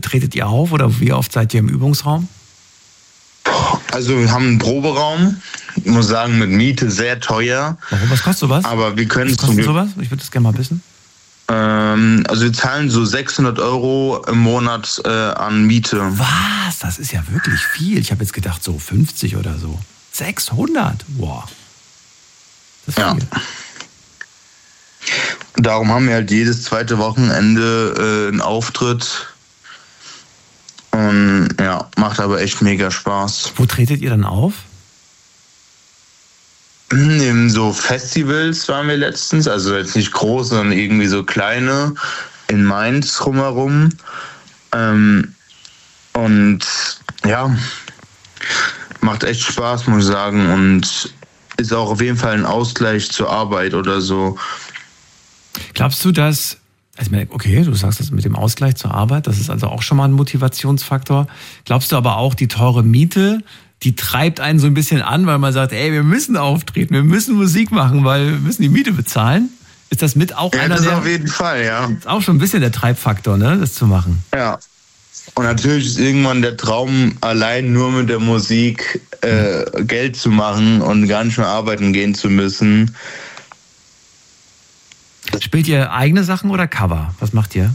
tretet ihr auf oder wie oft seid ihr im Übungsraum? Also wir haben einen Proberaum. Ich muss sagen, mit Miete sehr teuer. Warum? Was kostet sowas? Aber wir können was kostet sowas? Ich würde das gerne mal wissen. Also wir zahlen so 600 € im Monat an Miete. Was? Das ist ja wirklich viel. Ich habe jetzt gedacht so 50 oder so. 600? Wow. Das ist viel. Darum haben wir halt jedes zweite Wochenende einen Auftritt. Und ja, macht aber echt mega Spaß. Wo tretet ihr dann auf? In so Festivals waren wir letztens, also jetzt nicht groß, sondern irgendwie so kleine in Mainz drumherum. Und ja, macht echt Spaß, muss ich sagen. Und ist auch auf jeden Fall ein Ausgleich zur Arbeit oder so. Glaubst du, dass, also okay, du sagst das mit dem Ausgleich zur Arbeit, das ist also auch schon mal ein Motivationsfaktor. Glaubst du aber auch, die teure Miete, die treibt einen so ein bisschen an, weil man sagt, ey, wir müssen auftreten, wir müssen Musik machen, weil wir müssen die Miete bezahlen? Ist das mit auch einer das der... auf jeden Fall, ja. Ist auch schon ein bisschen der Treibfaktor, ne, das zu machen. Ja. Und natürlich ist irgendwann der Traum, allein nur mit der Musik Geld zu machen und gar nicht mehr arbeiten gehen zu müssen. Spielt ihr eigene Sachen oder Cover? Was macht ihr?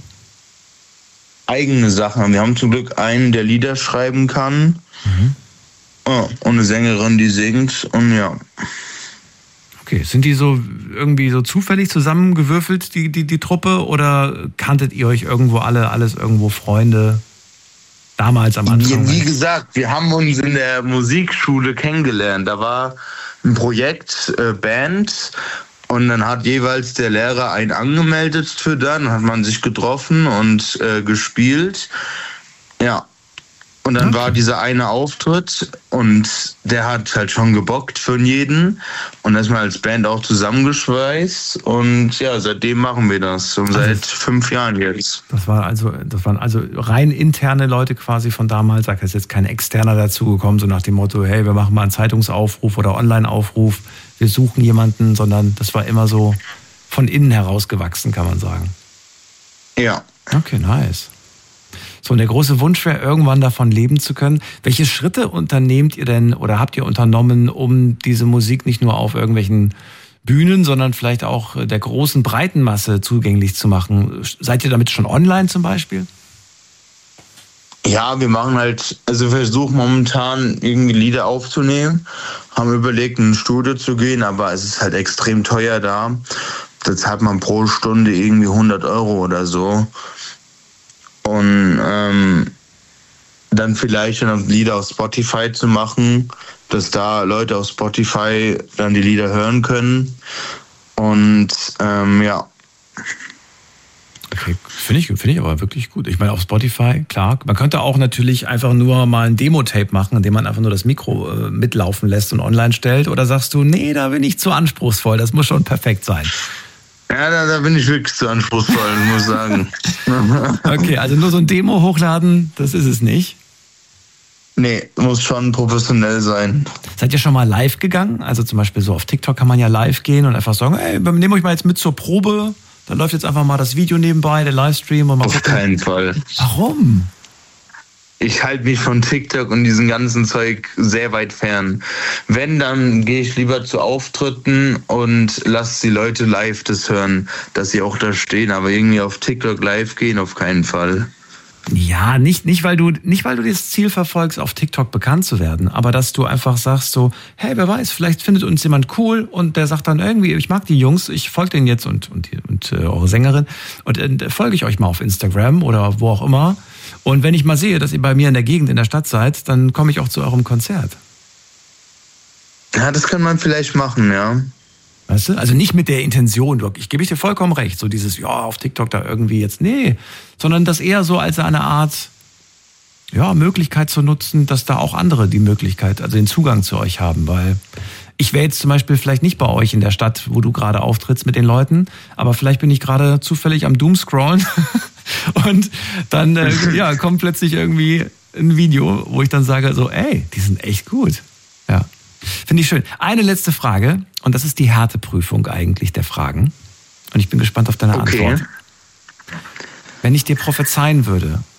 Eigene Sachen. Wir haben zum Glück einen, der Lieder schreiben kann. Und eine Sängerin, die singt. Und ja. Okay, sind die so irgendwie so zufällig zusammengewürfelt, die Truppe? Oder kanntet ihr euch irgendwo alles irgendwo Freunde? Damals am Anfang? Wie gesagt, wir haben uns in der Musikschule kennengelernt. Da war ein Projekt, Band. Und dann hat jeweils der Lehrer einen angemeldet für dann hat man sich getroffen und gespielt. Ja. Und dann war dieser eine Auftritt und der hat halt schon gebockt für jeden. Und da ist man als Band auch zusammengeschweißt. Und ja, seitdem machen wir das. Und seit 5 Jahren jetzt. Das waren also rein interne Leute quasi von damals. Da ist jetzt kein Externer dazugekommen, so nach dem Motto, hey, wir machen mal einen Zeitungsaufruf oder Online-Aufruf. Wir suchen jemanden, sondern das war immer so von innen heraus gewachsen, kann man sagen. Ja. Okay, nice. So, und der große Wunsch wäre, irgendwann davon leben zu können. Welche Schritte unternehmt ihr denn oder habt ihr unternommen, um diese Musik nicht nur auf irgendwelchen Bühnen, sondern vielleicht auch der großen breiten Masse zugänglich zu machen? Seid ihr damit schon online zum Beispiel? Ja, wir machen halt, also wir versuchen momentan irgendwie Lieder aufzunehmen, haben überlegt, in ein Studio zu gehen, aber es ist halt extrem teuer da. Da zahlt man pro Stunde irgendwie 100 € oder so. Und dann vielleicht dann Lieder auf Spotify zu machen, dass da Leute auf Spotify dann die Lieder hören können. Und ja. Okay, finde ich aber wirklich gut. Ich meine, auf Spotify, klar, man könnte auch natürlich einfach nur mal ein Demo-Tape machen, indem man einfach nur das Mikro mitlaufen lässt und online stellt. Oder sagst du, nee, da bin ich zu anspruchsvoll, das muss schon perfekt sein. Ja, da bin ich wirklich zu anspruchsvoll, muss ich sagen. Okay, also nur so ein Demo hochladen, das ist es nicht? Nee, muss schon professionell sein. Seid ihr schon mal live gegangen? Also zum Beispiel so auf TikTok kann man ja live gehen und einfach sagen, ey, wir nehmen euch mal jetzt mit zur Probe. Dann läuft jetzt einfach mal das Video nebenbei, der Livestream. Und mal auf keinen Fall. Warum? Ich halte mich von TikTok und diesem ganzen Zeug sehr weit fern. Wenn, dann gehe ich lieber zu Auftritten und lasse die Leute live das hören, dass sie auch da stehen. Aber irgendwie auf TikTok live gehen, auf keinen Fall. Ja, nicht weil du das Ziel verfolgst, auf TikTok bekannt zu werden, aber dass du einfach sagst so, hey, wer weiß, vielleicht findet uns jemand cool und der sagt dann irgendwie, ich mag die Jungs, ich folge denen jetzt und eure Sängerin und folge ich euch mal auf Instagram oder wo auch immer. Und wenn ich mal sehe, dass ihr bei mir in der Gegend, in der Stadt seid, dann komme ich auch zu eurem Konzert. Ja, das kann man vielleicht machen, ja. Weißt du? Also nicht mit der Intention, ich gebe dir vollkommen recht, so dieses, ja, auf TikTok da irgendwie jetzt, nee, sondern das eher so als eine Art, ja, Möglichkeit zu nutzen, dass da auch andere die Möglichkeit, also den Zugang zu euch haben, weil ich wäre jetzt zum Beispiel vielleicht nicht bei euch in der Stadt, wo du gerade auftrittst mit den Leuten, aber vielleicht bin ich gerade zufällig am Doomscrollen und dann kommt plötzlich irgendwie ein Video, wo ich dann sage so, ey, die sind echt gut, ja. Finde ich schön. Eine letzte Frage, und das ist die Härteprüfung eigentlich der Fragen. Und ich bin gespannt auf deine Antwort. Wenn ich dir prophezeien würde,